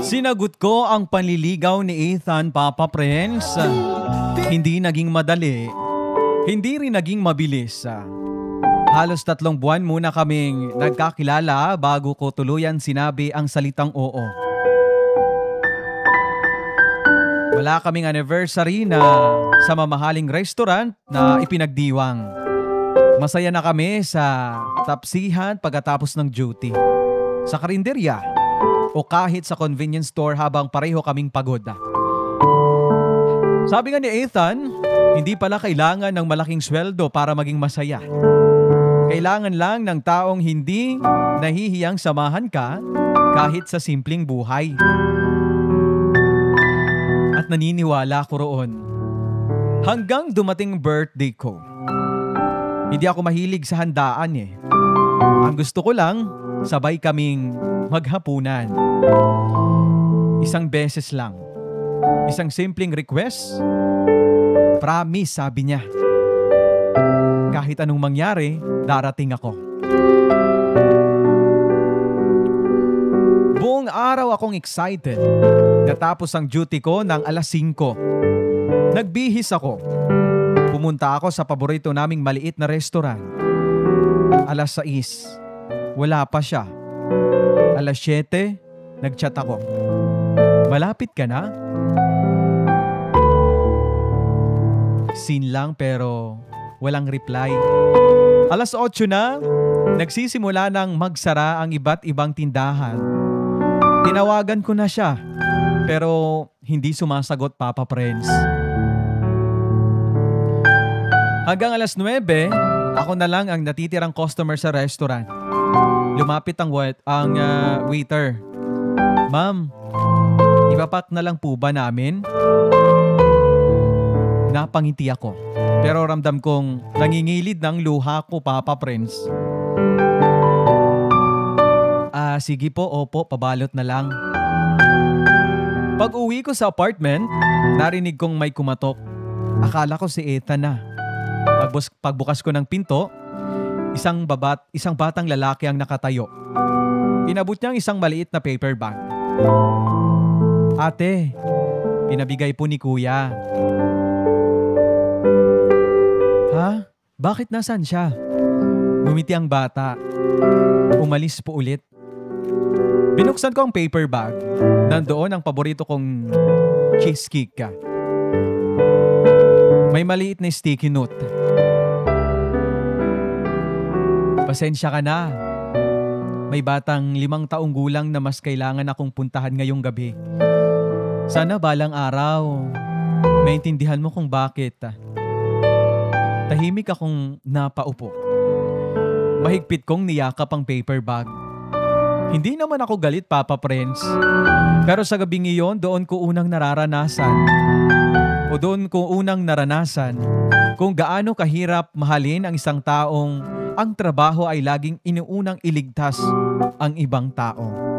Sinagot ko ang panliligaw ni Ethan, Papa Prince. Hindi naging madali, hindi rin naging mabilis. Halos 3 buwan muna kaming nagkakilala bago ko tuluyan sinabi ang salitang oo. Wala kaming anniversary na sa mamahaling restaurant na ipinagdiwang. Masaya na kami sa tapsihan pagkatapos ng duty, sa karinderya o kahit sa convenience store habang pareho kaming pagod. Sabi nga ni Ethan, hindi pala kailangan ng malaking sweldo para maging masaya. Kailangan lang ng taong hindi nahihiyang samahan ka kahit sa simpleng buhay. At naniniwala ko roon. Hanggang dumating birthday ko. Hindi ako mahilig sa handaan eh. Ang gusto ko lang, sabay kaming maghapunan. Isang beses lang. Isang simpleng request. Promise, sabi niya. Kahit anong mangyari, darating ako. Buong araw akong excited. Natapos ang duty ko ng 5:00. Nagbihis ako. Pumunta ako sa paborito naming maliit na restaurant. 6:00, wala pa siya. 7:00, nagchat ako. Malapit ka na? Scene lang pero walang reply. 8:00 na, nagsisimula ng magsara ang iba't ibang tindahan. Tinawagan ko na siya, pero hindi sumasagot, Papa Prince. Hanggang 9:00, ako na lang ang natitirang customer sa restaurant. Lumapit ang waiter. Ma'am, ipapak na lang po ba namin? Napangiti ako, pero ramdam kong nangingilid ng luha ko, Papa Prince. Sige po, opo, pabalot na lang. Pag-uwi ko sa apartment, narinig kong may kumatok. Akala ko si Ethan na. Pagbukas ko ng pinto, isang batang lalaki ang nakatayo. Inabot niya ang isang maliit na paper bag. Ate, pinabigay po ni Kuya. Ha? Bakit nasan siya? Ngumiti ang bata. Umalis po ulit. Binuksan ko ang paper bag. Nandoon ang paborito kong cheesecake. May maliit na sticky note. Pasensya ka na. May batang 5 taong gulang na mas kailangan akong puntahan ngayong gabi. Sana balang araw, maintindihan mo kung bakit. Tahimik akong napaupo. Mahigpit kong niyakap ang paper bag. Hindi naman ako galit, Papa Prince. Pero sa gabing iyon, doon ko unang naranasan kung gaano kahirap mahalin ang isang taong ang trabaho ay laging inuunang iligtas ang ibang tao.